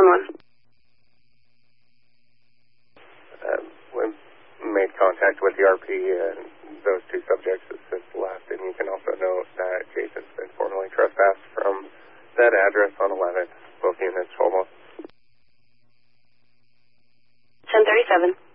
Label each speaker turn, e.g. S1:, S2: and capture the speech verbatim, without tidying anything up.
S1: one one.
S2: Uh, we made contact with the R P and those two subjects have since left, and you can also note that Jason's been formally trespassed from that address on eleventh, both units almost.
S1: ten thirty-seven.